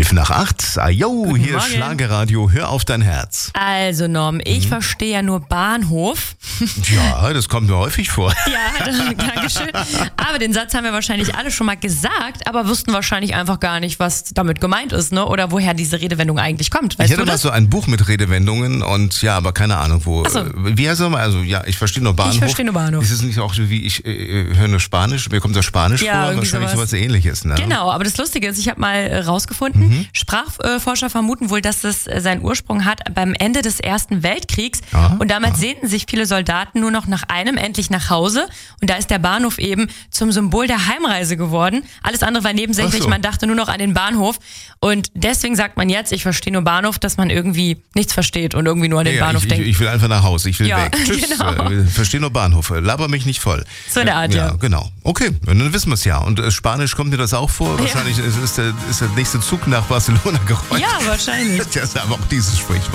11:11. Ajo, hier ist Morgen. Schlagerradio, hör auf dein Herz. Also Norm, ich verstehe ja nur Bahnhof. Ja, das kommt mir häufig vor. Ja, Dankeschön. Aber den Satz haben wir wahrscheinlich alle schon mal gesagt, aber wussten wahrscheinlich einfach gar nicht, was damit gemeint ist, ne? Oder woher diese Redewendung eigentlich kommt. Weißt Ich hatte du mal das? so ein Buch mit Redewendungen und ja, aber keine Ahnung wo. Ach so. Wie heißt es nochmal? Also ja, ich verstehe nur Bahnhof. Ich verstehe nur Bahnhof. Ist es nicht auch so wie ich höre nur Spanisch? Mir kommt das Spanisch Ja, vor, irgendwie wahrscheinlich sowas. sowas Ähnliches, ne? Genau, aber das Lustige ist, ich habe mal rausgefunden, Sprachforscher vermuten wohl, dass es seinen Ursprung hat beim Ende des Ersten Weltkriegs. Aha, Und damals sehnten sich viele Soldaten nur noch nach einem, endlich nach Hause. Und da ist der Bahnhof eben zum Symbol der Heimreise geworden. Alles andere war nebensächlich, Ach so. man dachte nur noch an den Bahnhof. Und deswegen sagt man jetzt, ich verstehe nur Bahnhof, dass man irgendwie nichts versteht und irgendwie nur an den Ja, Bahnhof denkt. ich will einfach nach Hause, ich will Ja, weg. Tschüss, genau. Verstehe nur Bahnhof, laber mich nicht voll. So in der Art, ja. Genau. Okay, dann wissen wir es ja. Und Spanisch kommt dir das auch vor? Wahrscheinlich ist der nächste Zug nach Barcelona gerollt. Ja, wahrscheinlich. Das ist aber auch dieses Sprichwort.